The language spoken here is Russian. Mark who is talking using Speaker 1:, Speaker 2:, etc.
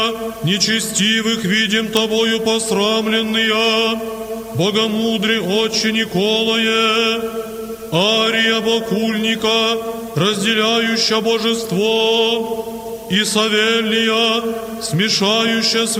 Speaker 1: нечестивых видим Тобою посрамленные, Богомудрый Отче Николае, Ария Бакульника, разделяющая божество, и Савелия, смешающая